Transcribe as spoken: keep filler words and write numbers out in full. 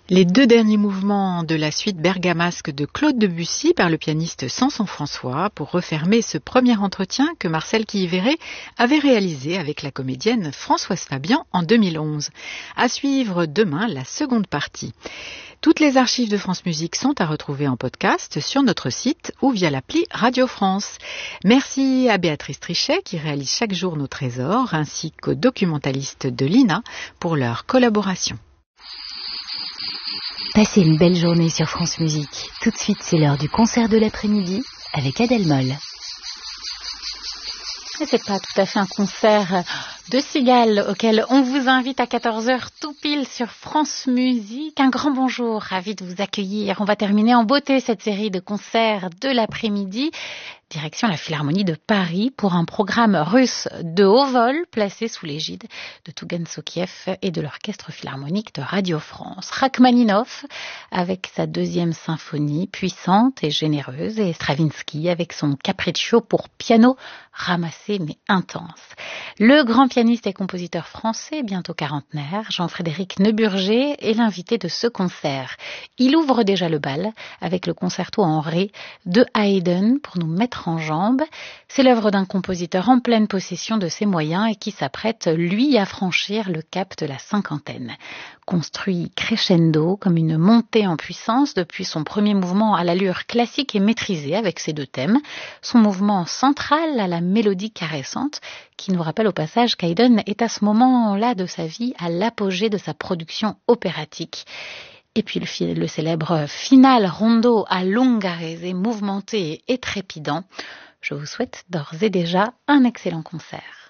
Les deux derniers mouvements de la suite bergamasque de Claude Debussy par le pianiste Samson François pour refermer ce premier entretien que Marcel Quilliveret avait réalisé avec la comédienne Françoise Fabian en deux mille onze. À suivre demain la seconde partie. Toutes les archives de France Musique sont à retrouver en podcast sur notre site ou via l'appli Radio France. Merci à Béatrice Trichet qui réalise chaque jour nos trésors ainsi qu'aux documentalistes de l'I N A pour leur collaboration. Passez une belle journée sur France Musique. Tout de suite, c'est l'heure du concert de l'après-midi avec Adèle Moll. C'est pas tout à fait un concert de cigales auquel on vous invite à quatorze heures tout pile sur France Musique. Un grand bonjour, ravi de vous accueillir. On va terminer en beauté cette série de concerts de l'après-midi. Direction la Philharmonie de Paris pour un programme russe de haut vol placé sous l'égide de Tougan Sokiev et de l'Orchestre Philharmonique de Radio France. Rachmaninov avec sa deuxième symphonie puissante et généreuse et Stravinsky avec son capriccio pour piano ramassé mais intense. Le grand pianiste et compositeur français, bientôt quarantenaire, Jean-Frédéric Neuburger est l'invité de ce concert. Il ouvre déjà le bal avec le concerto en ré de Haydn pour nous mettre en jambes. C'est l'œuvre d'un compositeur en pleine possession de ses moyens et qui s'apprête, lui, à franchir le cap de la cinquantaine. Construit crescendo comme une montée en puissance depuis son premier mouvement à l'allure classique et maîtrisée avec ses deux thèmes, son mouvement central à la mélodie caressante qui nous rappelle au passage qu'Haydn est à ce moment-là de sa vie à l'apogée de sa production opératique. Et puis le, le célèbre final rondo à lunga rese, mouvementé et trépidant. Je vous souhaite d'ores et déjà un excellent concert.